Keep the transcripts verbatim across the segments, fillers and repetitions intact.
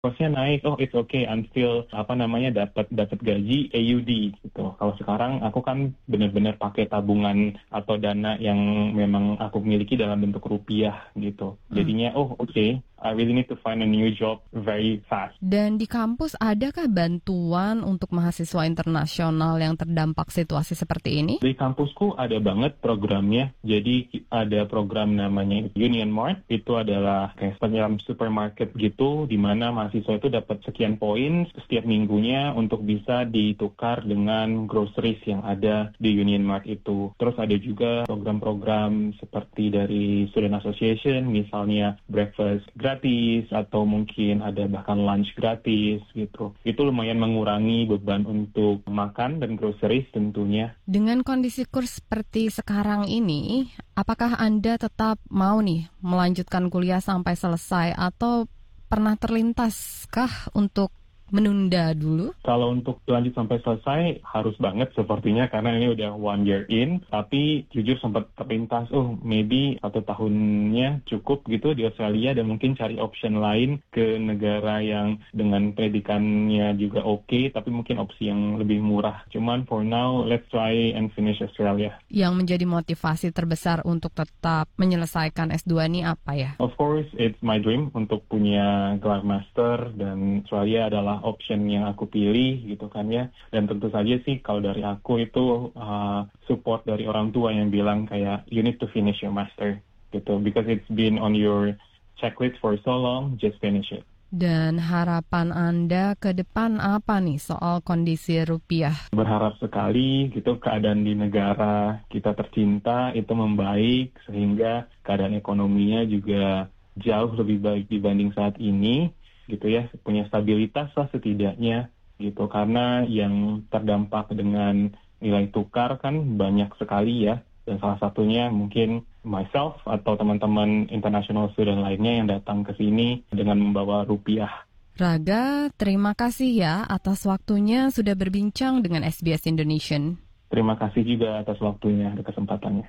Kosnya naik, oh it's okay, I'm still apa namanya dapat dapat gaji A U D gitu. Kalau sekarang aku kan benar-benar pakai tabungan atau dana yang memang aku miliki dalam bentuk rupiah gitu. Hmm. Jadinya oh oke, okay, I really need to find a new job very fast. Dan di kampus adakah bantuan untuk mahasiswa internasional yang terdampak situasi seperti ini? Di kampusku ada banget programnya. Jadi ada program namanya Union Mart. Itu adalah kayak semacam supermarket gitu, di mana mahasiswa itu dapat sekian poin setiap minggunya untuk bisa ditukar dengan groceries yang ada di Union Mart itu. Terus ada juga program-program seperti dari Student Association, misalnya breakfast gratis atau mungkin ada bahkan lunch gratis gitu. Itu lumayan mengurangi beban untuk makan dan groceries tentunya. Dengan kondisi kurs seperti sekarang ini, apakah Anda tetap mau nih melanjutkan kuliah sampai selesai atau pernah terlintaskah untuk menunda dulu? Kalau untuk lanjut sampai selesai harus banget sepertinya karena ini udah one year in. Tapi jujur sempat terlintas, oh maybe satu tahunnya cukup gitu di Australia dan mungkin cari option lain ke negara yang dengan pendidikannya juga oke, okay, tapi mungkin opsi yang lebih murah. Cuman for now, let's try and finish Australia. Yang menjadi motivasi terbesar untuk tetap menyelesaikan S dua ini apa ya? Of course, it's my dream untuk punya gelar master dan Australia adalah option yang aku pilih gitu kan ya. Dan tentu saja sih kalau dari aku itu uh, support dari orang tua yang bilang kayak you need to finish your master gitu because it's been on your checklist for so long, just finish it. Dan harapan Anda ke depan apa nih soal kondisi rupiah? Berharap sekali gitu keadaan di negara kita tercinta itu membaik sehingga keadaan ekonominya juga jauh lebih baik dibanding saat ini. Gitu ya, punya stabilitas lah setidaknya gitu, karena yang terdampak dengan nilai tukar kan banyak sekali ya, dan salah satunya mungkin myself atau teman-teman international student lainnya yang datang ke sini dengan membawa rupiah. Raga, terima kasih ya atas waktunya sudah berbincang dengan S B S Indonesian. Terima kasih juga atas waktunya dan kesempatannya.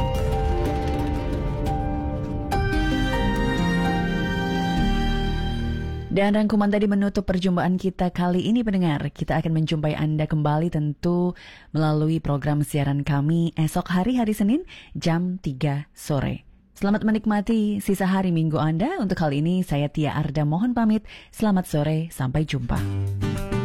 Dan rangkuman tadi menutup perjumpaan kita kali ini pendengar. Kita akan menjumpai Anda kembali tentu melalui program siaran kami esok hari hari Senin jam tiga sore. Selamat menikmati sisa hari Minggu Anda. Untuk kali ini saya Tia Arda mohon pamit. Selamat sore, sampai jumpa.